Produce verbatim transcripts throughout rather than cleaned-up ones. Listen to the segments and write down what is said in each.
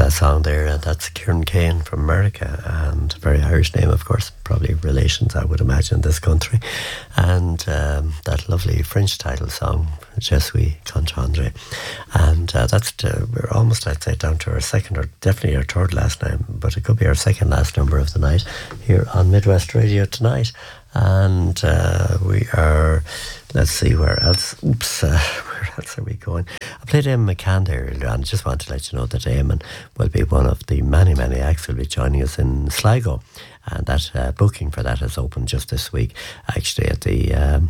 that song there, and that's Kieran Kane from America, and a very Irish name, of course, probably relations, I would imagine, in this country. And um, that lovely French title song, Je suis contendre. And uh, that's, uh, we're almost, I'd say, down to our second, or definitely our third last name, but it could be our second last number of the night here on Midwest Radio tonight. And uh, we are, let's see, where else? Oops, uh, where else are we going? I played Eamon McCann there earlier, and I just wanted to let you know that Eamon will be one of the many, many acts who will be joining us in Sligo. And that uh, booking for that has opened just this week, actually, at the um,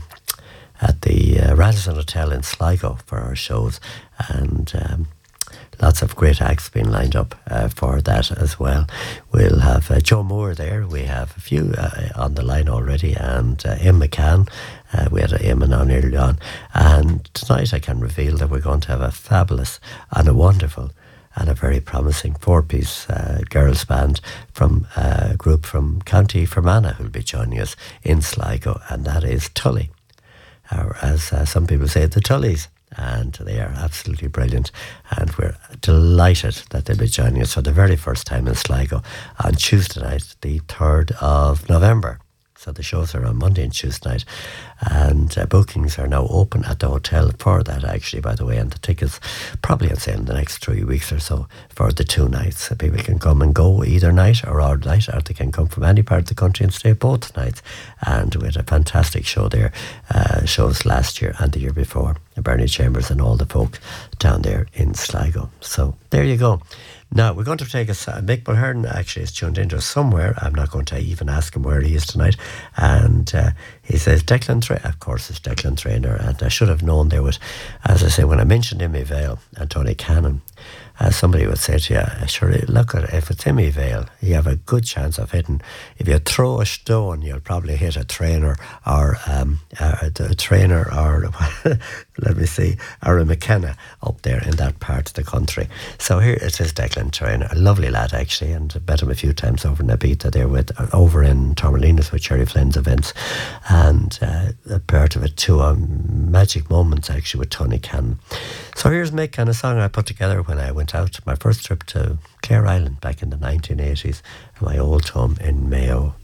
at the uh, Radisson Hotel in Sligo for our shows. And um, lots of great acts being lined up uh, for that as well. We'll have uh, Joe Moore there. We have a few uh, on the line already, and uh, Eamon McCann. Uh, we had Eamon on earlier on. And tonight I can reveal that we're going to have a fabulous and a wonderful and a very promising four-piece uh, girls band from uh, a group from County Fermanagh who'll be joining us in Sligo, and that is Tully, or as uh, some people say, the Tullys. And they are absolutely brilliant, and we're delighted that they'll be joining us for the very first time in Sligo on Tuesday night, the third of November. So the shows are on Monday and Tuesday night, and uh, bookings are now open at the hotel for that, actually, by the way, and the tickets probably, I'd say, in the next three weeks or so for the two nights. So people can come and go either night or all night, or they can come from any part of the country and stay both nights. And we had a fantastic show there, uh, shows last year and the year before, Bernie Chambers and all the folk down there in Sligo. So there you go. Now, we're going to take a... Mick Mulhern actually is tuned into us somewhere. I'm not going to even ask him where he is tonight. And uh, he says, Declan Traynor... Of course, it's Declan Traynor. And I should have known there was... As I say, when I mentioned Immy Vale and Tony Cannon, uh, somebody would say to you, sure, look at it, if it's Immy Vale, you have a good chance of hitting... If you throw a stone, you'll probably hit a trainer or um, a, a trainer or... let me see, or a McKenna up there in that part of the country. So here it is, Declan Traynor, a lovely lad actually, and I met him a few times over in Ibiza there with, over in Torremolinos with Cherry Flynn's events, and uh, a part of it too, um, magic moments actually with Tony Cannon. So here's Mick and a song I put together when I went out my first trip to Clare Island back in the nineteen eighties, my old home in Mayo.